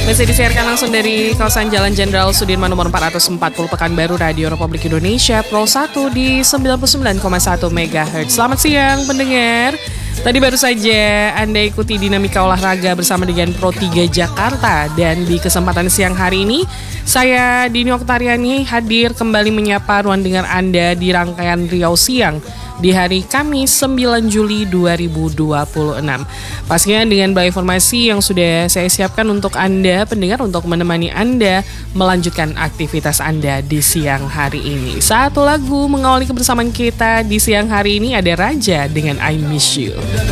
Masih disiarkan langsung dari kawasan Jalan Jenderal Sudirman nomor 440 Pekanbaru, Radio Republik Indonesia Pro 1 di 99,1 MHz. Selamat siang pendengar. Tadi baru saja Anda ikuti dinamika olahraga bersama dengan Pro 3 Jakarta. Dan di kesempatan siang hari ini, saya Dini Oktariani hadir kembali menyapa ruang dengar Anda di rangkaian Riau Siang di hari Kamis 9 Juli 2026. Pastinya dengan banyak informasi yang sudah saya siapkan untuk Anda pendengar untuk menemani Anda melanjutkan aktivitas Anda di siang hari ini. Satu lagu mengawali kebersamaan kita di siang hari ini ada Raja dengan I Miss You.